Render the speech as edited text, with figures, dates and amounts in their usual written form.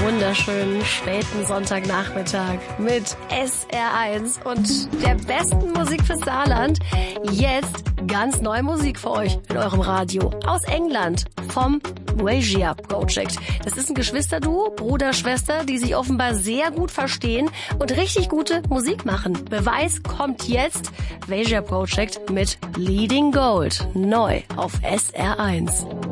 wunderschönen späten Sonntagnachmittag mit SR1 und der besten Musik fürs Saarland. Jetzt ganz neue Musik für euch in eurem Radio aus England vom Wagia Project. Das ist ein Geschwisterduo, Bruder, Schwester, die sich offenbar sehr gut verstehen und richtig gute Musik machen. Beweis kommt jetzt. Wagia Project mit Leading Gold. Neu auf SR1.